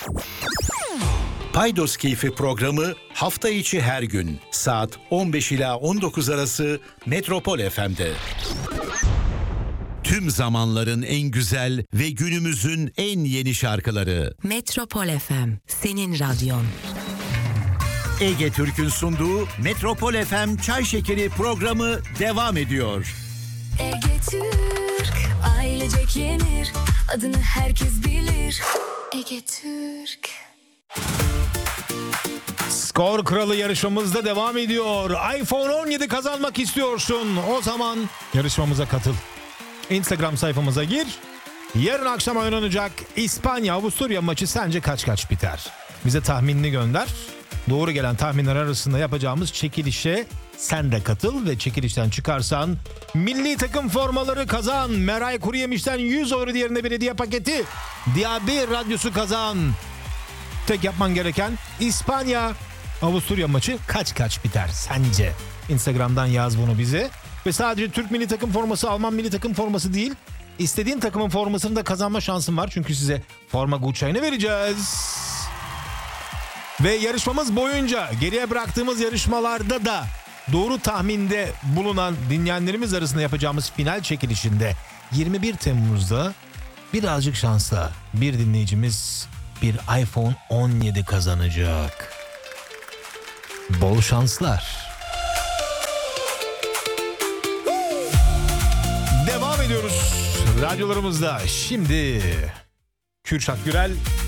Paydos Keyfi programı hafta içi her gün saat 15 ila 19 arası Metropol FM'de. Tüm zamanların en güzel ve günümüzün en yeni şarkıları. Metropol FM, senin radyon. Ege Türk'ün sunduğu Metropol FM Çay Şekeri programı devam ediyor. Ege Türk, ailecek yenir, adını herkes bilir. Ege Türk. Skor Kralı yarışmamızda devam ediyor. iPhone 17 kazanmak istiyorsun. O zaman yarışmamıza katıl. Instagram sayfamıza gir. Yarın akşam oynanacak İspanya-Avusturya maçı sence kaç biter? Bize tahminini gönder. Doğru gelen tahminler arasında yapacağımız çekilişe sen de katıl ve çekilişten çıkarsan milli takım formaları kazan. Meray Kuruyemiş'ten 100 euro değerinde bir hediye paketi. Diyabi radyosu kazan. Tek yapman gereken İspanya-Avusturya maçı kaç biter sence? Instagram'dan yaz bunu bize. Ve sadece Türk milli takım forması, Alman milli takım forması değil, istediğin takımın formasını da kazanma şansın var. Çünkü size forma Gutschein'i vereceğiz. Ve yarışmamız boyunca geriye bıraktığımız yarışmalarda da doğru tahminde bulunan dinleyenlerimiz arasında yapacağımız final çekilişinde 21 Temmuz'da birazcık şansla bir dinleyicimiz bir iPhone 17 kazanacak. Bol şanslar. Devam ediyoruz radyolarımızda. Şimdi Kürşat Gürel